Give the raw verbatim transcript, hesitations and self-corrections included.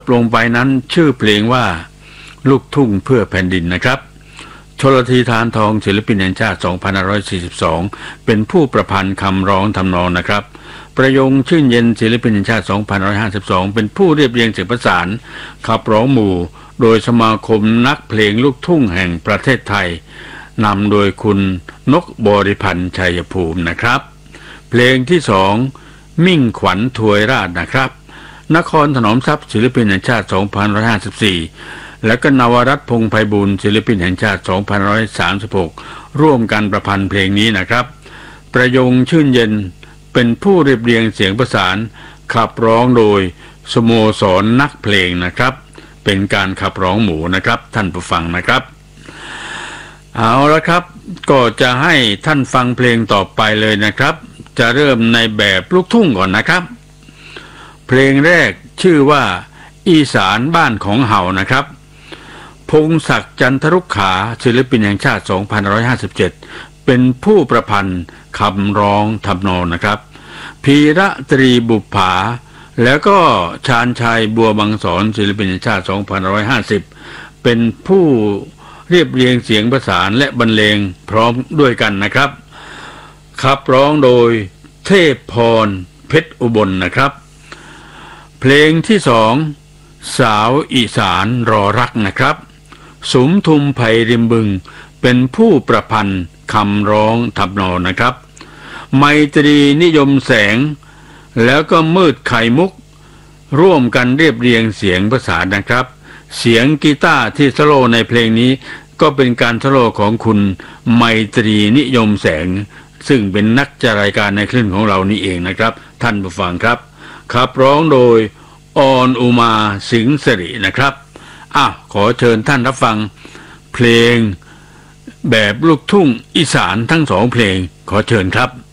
ลงไปนั้นชื่อเพลงว่าลูกทุ่งเพื่อแผ่นดินนะครับชลธีธารทองศิลปินแห่งชาติ สองพันห้าร้อยสี่สิบสอง เป็นผู้ประพันธ์คำร้องทำนองนะครับประยงชื่นเย็นศิลปินแห่งชาติ สองพันห้าร้อยห้าสิบสอง เป็นผู้เรียบเรียงเสียงประสานขับร้องหมู่โดยสมาคมนักเพลงลูกทุ่งแห่งประเทศไทยนำโดยคุณนกบริพันธ์ชัยภูมินะครับเพลงที่สองมิ่งขวัญถวยราชนะครับนครถนอมทรัพย์ศิลปินแห่งชาติ สองพันห้าร้อยห้าสิบสี่ และก็นวรัตน์พงษ์ไพบูลย์ศิลปินแห่งชาติ สองพันห้าร้อยสามสิบหก ร่วมกันประพันธ์เพลงนี้นะครับประยงชื่นเย็นเป็นผู้เรียบเรียงเสียงประสานขับร้องโดยสโมสรนักเพลงนะครับเป็นการขับร้องหมู่นะครับท่านผู้ฟังนะครับเอาละครับก็จะให้ท่านฟังเพลงต่อไปเลยนะครับจะเริ่มในแบบลูกทุ่งก่อนนะครับเพลงแรกชื่อว่าอีสานบ้านของเฮานะครับพงศักดิ์จันทรุกขาศิลปินแห่งชาติ สองพันห้าร้อยห้าสิบเจ็ด เป็นผู้ประพันธ์คำร้องทำนองนะครับพีระตรีบุปผาแล้วก็ชาญชัยบัวบางสอนศิลปินแห่งชาติ สองพันห้าร้อยห้าสิบ เป็นผู้เรียบเรียงเสียงประสานและบรรเลงพร้อมด้วยกันนะครับขับร้องโดยเทพพรเพชรอุบลนะครับเพลงที่สองสาวอีสานรอรักนะครับสุมทุมไผ่ริมบึงเป็นผู้ประพันธ์คำร้องทำนองนะครับไมตรีนิยมแสงแล้วก็มืดไข่มุกร่วมกันเรียบเรียงเสียงประสานนะครับเสียงกีตาร์ที่สโลในเพลงนี้ก็เป็นการสโลของคุณไมตรีนิยมแสงซึ่งเป็นนักจัดรายการในคลื่นของเรานี่เองนะครับท่านผู้ฟังครับขับร้องโดยออนอุมาสิงห์สิรินะครับอ้าวขอเชิญท่านรับฟังเพลงแบบลูกทุ่งอีสานทั้งสองเพลงขอเชิญครับ